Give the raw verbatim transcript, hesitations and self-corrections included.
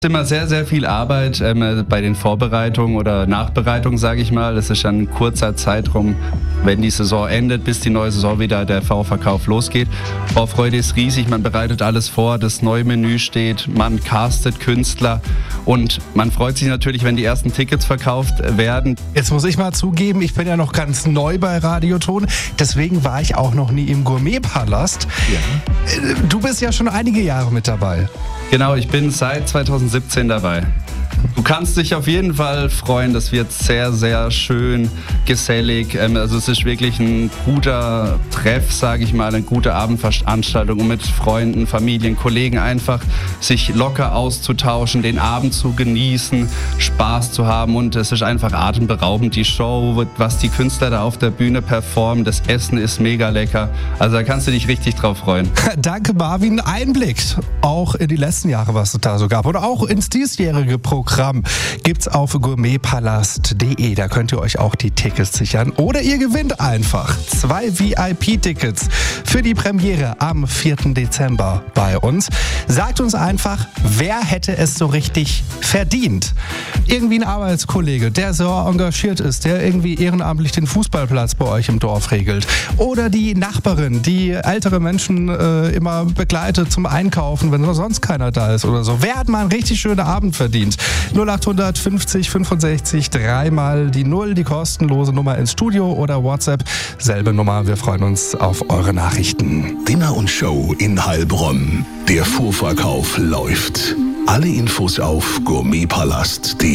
Immer sehr, sehr viel Arbeit ähm, bei den Vorbereitungen oder Nachbereitungen, sage ich mal. Das ist ein kurzer Zeitraum, wenn die Saison endet, bis die neue Saison wieder der Vorverkauf losgeht. Vorfreude ist riesig, man bereitet alles vor, das neue Menü steht, man castet Künstler und man freut sich natürlich, wenn die ersten Tickets verkauft werden. Jetzt muss ich mal zugeben, ich bin ja noch ganz neu bei Radioton, deswegen war ich auch noch nie im Gourmet-Palast. Ja. Du bist ja schon einige Jahre mit dabei. Genau, ich bin seit zweitausendsiebzehn dabei. Du kannst dich auf jeden Fall freuen, das wird sehr, sehr schön, gesellig. Also es ist wirklich ein guter Treff, sage ich mal, eine gute Abendveranstaltung, um mit Freunden, Familien, Kollegen einfach sich locker auszutauschen, den Abend zu genießen, Spaß zu haben und es ist einfach atemberaubend. Die Show, was die Künstler da auf der Bühne performen, das Essen ist mega lecker. Also da kannst du dich richtig drauf freuen. Danke Marvin, Einblick auch in die letzten Jahre, was es da so gab oder auch ins diesjährige Programm. Gibt's auf gourmetpalast punkt de. Da könnt ihr euch auch die Tickets sichern. Oder ihr gewinnt einfach zwei V I P-Tickets für die Premiere am vierten Dezember bei uns. Sagt uns einfach, wer hätte es so richtig verdient? Irgendwie ein Arbeitskollege, der so engagiert ist, der irgendwie ehrenamtlich den Fußballplatz bei euch im Dorf regelt. Oder die Nachbarin, die ältere Menschen äh, immer begleitet zum Einkaufen, wenn sonst keiner da ist oder so. Wer hat mal einen richtig schönen Abend verdient? null acht fünfzig fünfundsechzig, dreimal die Null, die kostenlose Nummer ins Studio oder WhatsApp. Selbe Nummer, wir freuen uns auf eure Nachrichten. Dinner und Show in Heilbronn. Der Vorverkauf läuft. Alle Infos auf gourmetpalast punkt de.